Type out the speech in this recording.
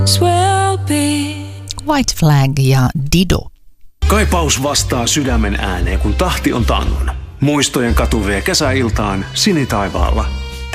White Flag ja Dido. Kaipaus vastaa sydämen ääneen, kun tahti on tangon. Muistojen katu vie kesäiltaan sinitaivaalla.